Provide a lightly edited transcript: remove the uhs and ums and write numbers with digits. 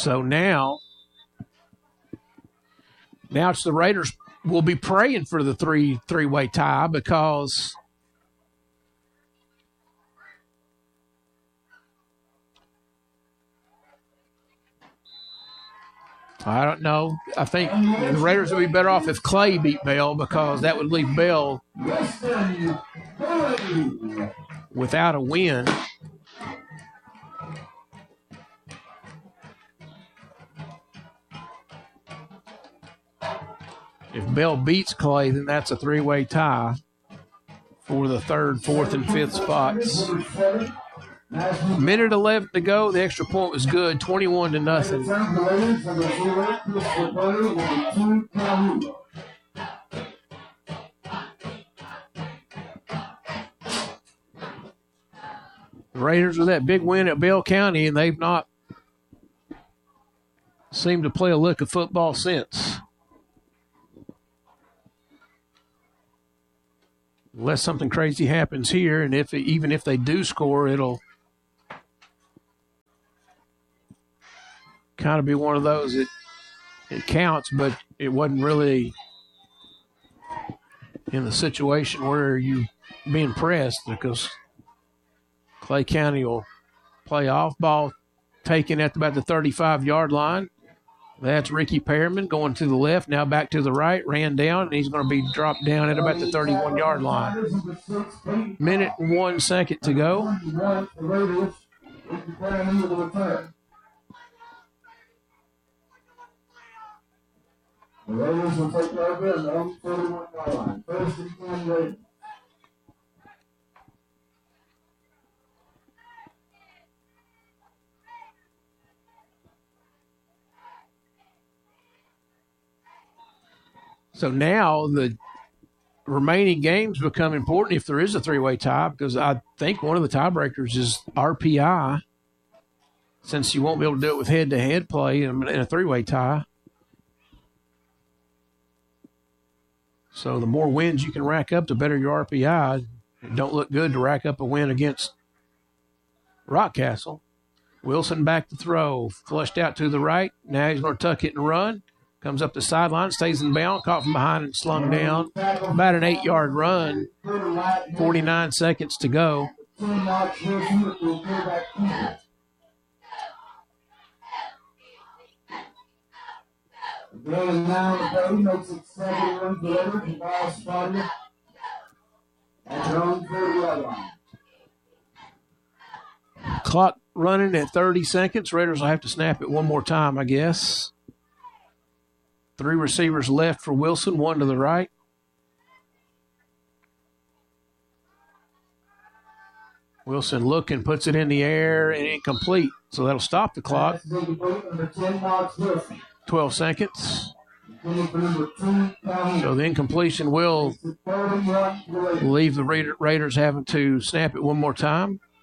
So now it's the Raiders will be praying for the three-way tie because I don't know. I think the Raiders would be better off if Clay beat Bell because that would leave Bell without a win. If Bell beats Clay, then that's a three-way tie for the third, fourth, and fifth spots. Minute 11 to go. The extra point was good, 21-0. The Raiders with that big win at Bell County, and they've not seemed to play a lick of football since. Unless something crazy happens here, and even if they do score, it'll kind of be one of those that it counts, but it wasn't really in the situation where you being pressed because Clay County will play off ball taken at about the 35-yard line. That's Ricky Perriman going to the left, now back to the right, ran down, and he's going to be dropped down at about the 31-yard line. Minute and 1 second to go. The Raiders will take over at the 31-yard line. First and 10 Raiders. So now the remaining games become important if there is a three-way tie, because I think one of the tiebreakers is RPI, since you won't be able to do it with head-to-head play in a three-way tie. So the more wins you can rack up, the better your RPI. It don't look good to rack up a win against Rockcastle. Wilson back to throw, flushed out to the right. Now he's going to tuck it and run. Comes up the sideline, stays in bounds, caught from behind and slung down. About an 8-yard run, 49 seconds to go. Makes it 7-1 delivered and ball spotted at their own 30-yard line. Clock running at 30 seconds. Raiders will have to snap it one more time, I guess. 3 receivers left for Wilson, 1 to the right. Wilson looking, puts it in the air, and incomplete. So that'll stop the clock. 12 seconds. So the incompletion will leave the Raiders having to snap it one more time.